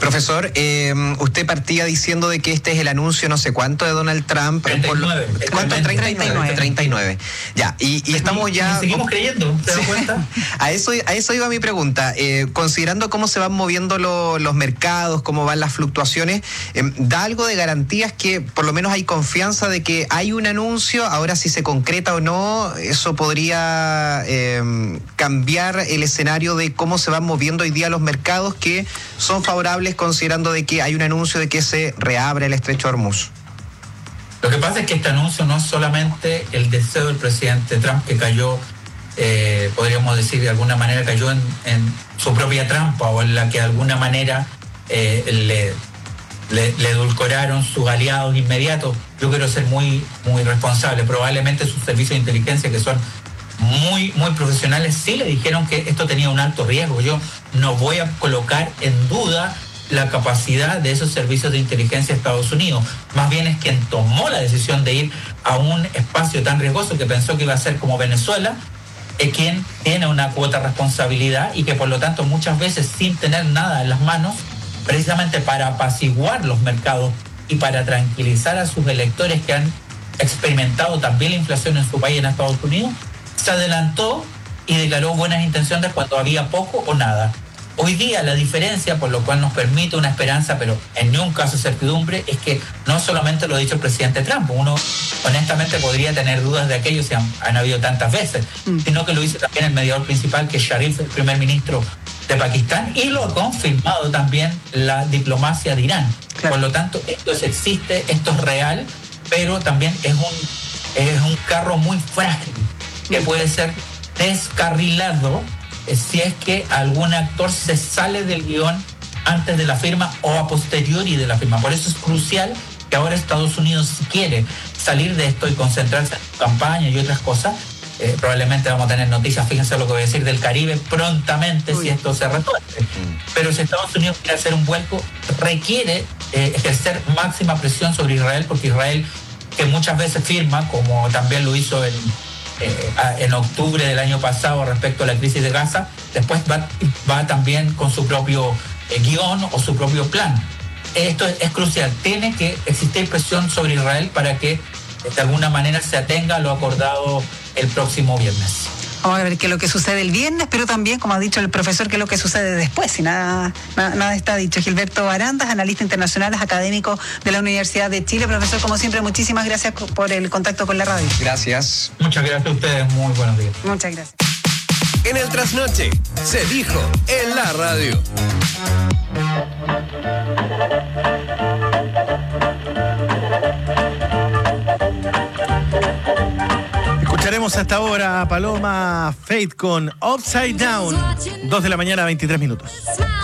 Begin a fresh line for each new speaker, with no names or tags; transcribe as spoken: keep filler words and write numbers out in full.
Profesor, eh, usted partía diciendo de que este es el anuncio no sé cuánto de Donald Trump.
treinta y nueve.
Por lo, ¿cuánto? treinta y nueve. treinta y nueve. Ya, y, y estamos ya...
Y seguimos creyendo, ¿te das cuenta?
A eso, a eso iba mi pregunta. Eh, considerando cómo se van moviendo lo, los mercados, cómo van las fluctuaciones, eh, ¿da algo de garantías que por lo menos hay confianza de que hay un anuncio? Ahora, si se concreta o no, eso podría eh, cambiar el escenario de cómo se van moviendo hoy día los mercados, que son favorables considerando de que hay un anuncio de que se reabre el estrecho de Hormuz.
Lo que pasa es que este anuncio no es solamente el deseo del presidente Trump, que cayó, eh, podríamos decir de alguna manera, cayó en, en su propia trampa, o en la que de alguna manera eh, le, le, le edulcoraron sus aliados inmediatos. Yo quiero ser muy, muy responsable. Probablemente sus servicios de inteligencia, que son muy, muy profesionales, sí le dijeron que esto tenía un alto riesgo. Yo no voy a colocar en duda la capacidad de esos servicios de inteligencia de Estados Unidos. Más bien es quien tomó la decisión de ir a un espacio tan riesgoso que pensó que iba a ser como Venezuela, es quien tiene una cuota de responsabilidad y que por lo tanto muchas veces, sin tener nada en las manos, precisamente para apaciguar los mercados y para tranquilizar a sus electores que han experimentado también la inflación en su país, en Estados Unidos, se adelantó y declaró buenas intenciones cuando había poco o nada. Hoy día la diferencia, por lo cual nos permite una esperanza, pero en ningún caso certidumbre, es que no solamente lo ha dicho el presidente Trump, uno honestamente podría tener dudas de aquello, si han, han habido tantas veces, mm. sino que lo dice también el mediador principal, que es Sharif, el primer ministro de Pakistán, y lo ha confirmado también la diplomacia de Irán. Claro. Por lo tanto, esto es, existe, esto es real, pero también es un, es un carro muy frágil, que puede ser descarrilado si es que algún actor se sale del guión antes de la firma o a posteriori de la firma. Por eso es crucial que ahora Estados Unidos, si quiere salir de esto y concentrarse en su campaña y otras cosas, eh, probablemente vamos a tener noticias, fíjense lo que voy a decir, del Caribe prontamente. Uy. Si esto se resuelve. Mm. Pero si Estados Unidos quiere hacer un vuelco, requiere eh, ejercer máxima presión sobre Israel, porque Israel, que muchas veces firma, como también lo hizo en Eh, en octubre del año pasado respecto a la crisis de Gaza, después va, va también con su propio eh, guión o su propio plan. Esto es, es crucial. Tiene que existir presión sobre Israel para que de alguna manera se atenga a lo acordado el próximo viernes.
Vamos a ver qué es lo que sucede el viernes, pero también, como ha dicho el profesor, qué es lo que sucede después, si nada, nada, nada está dicho. Gilberto Arandas, analista internacional, académico de la Universidad de Chile. Profesor, como siempre, muchísimas gracias por el contacto con la radio.
Gracias.
Muchas gracias a ustedes, muy buenos días.
Muchas gracias.
En el Trasnoche, se dijo en la radio.
Escucharemos hasta ahora a Paloma Faith con Upside Down, dos de la mañana, veintitrés minutos.